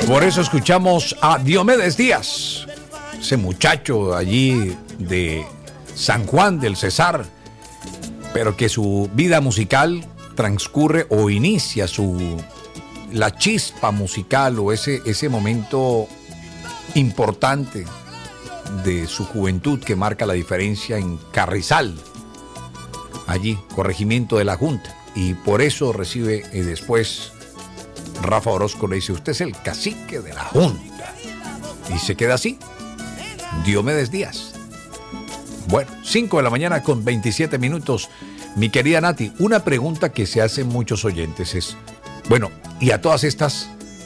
Por eso escuchamos a Diomedes Díaz, ese muchacho allí de San Juan del Cesar, pero que su vida musical transcurre o inicia la chispa musical o ese momento importante de su juventud que marca la diferencia en Carrizal, allí, corregimiento de la Junta, y por eso recibe después Rafa Orozco le dice: usted es el cacique de la Junta, y se queda así, Diomedes Díaz. Bueno, 5 de la mañana con 27 minutos. Mi querida Nati, una pregunta que se hacen muchos oyentes es, bueno, y a todas estas,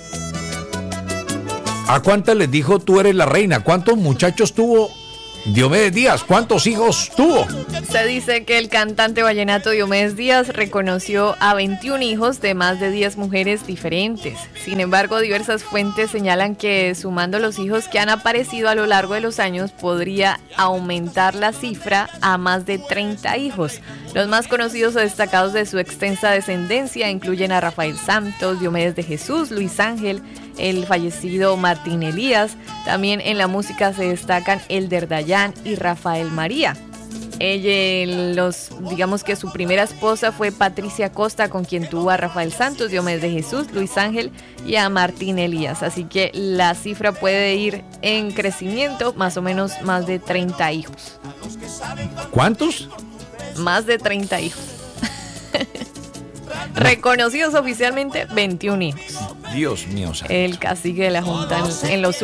¿a cuántas les dijo tú eres la reina? ¿Cuántos muchachos tuvo Diomedes Díaz? ¿Cuántos hijos tuvo? Se dice que el cantante vallenato Diomedes Díaz reconoció a 21 hijos de más de 10 mujeres diferentes. Sin embargo, diversas fuentes señalan que sumando los hijos que han aparecido a lo largo de los años podría aumentar la cifra a más de 30 hijos. Los más conocidos o destacados de su extensa descendencia incluyen a Rafael Santos, Diomedes de Jesús, Luis Ángel, el fallecido Martín Elías. También en la música se destacan Elder Dayan y Rafael María. Digamos que su primera esposa fue Patricia Costa, con quien tuvo a Rafael Santos, Diomedes de Jesús, Luis Ángel y a Martín Elías. Así que la cifra puede ir en crecimiento, más o menos más de 30 hijos. ¿Cuántos? Más de 30 hijos. Reconocidos oficialmente 21 hijos. Dios mío. El cacique de la Junta en los